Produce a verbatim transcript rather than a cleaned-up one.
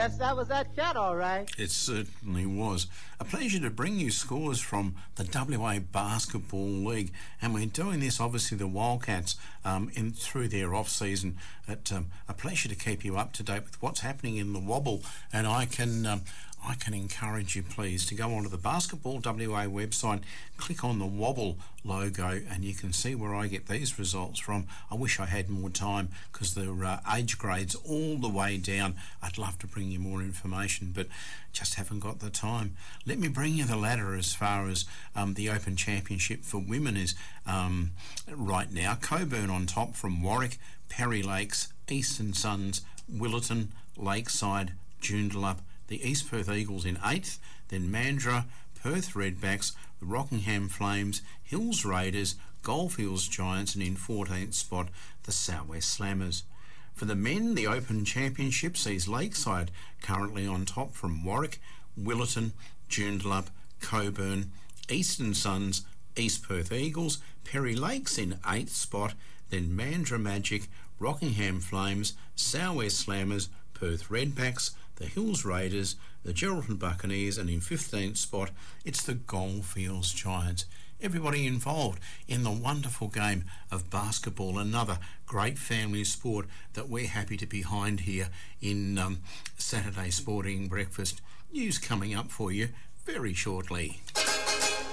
Yes, that was that chat, all right. It certainly was. A pleasure to bring you scores from the W A Basketball League, and we're doing this, obviously, the Wildcats um, in through their off-season. At, um, a pleasure to keep you up to date with what's happening in the Wobble, and I can... Um, I can encourage you, please, to go onto the Basketball W A website, click on the Wobble logo, and you can see where I get these results from. I wish I had more time because they're uh, age grades all the way down. I'd love to bring you more information, but just haven't got the time. Let me bring you the ladder as far as um, the Open Championship for women is um, right now. Coburn on top from Warwick, Perry Lakes, Eastern Suns, Willetton, Lakeside, Joondalup, the East Perth Eagles in eighth, then Mandurah, Perth Redbacks, the Rockingham Flames, Hills Raiders, Goldfields Giants, and in fourteenth spot, the Southwest Slammers. For the men, the Open Championship sees Lakeside currently on top from Warwick, Willetton, Joondalup, Coburn, Eastern Suns, East Perth Eagles, Perry Lakes in eighth spot, then Mandurah Magic, Rockingham Flames, Southwest Slammers, Perth Redbacks, the Hills Raiders, the Geraldton Buccaneers, and in fifteenth spot, it's the Goldfields Giants. Everybody involved in the wonderful game of basketball, another great family sport that we're happy to be behind here in um, Saturday Sporting Breakfast. News coming up for you very shortly.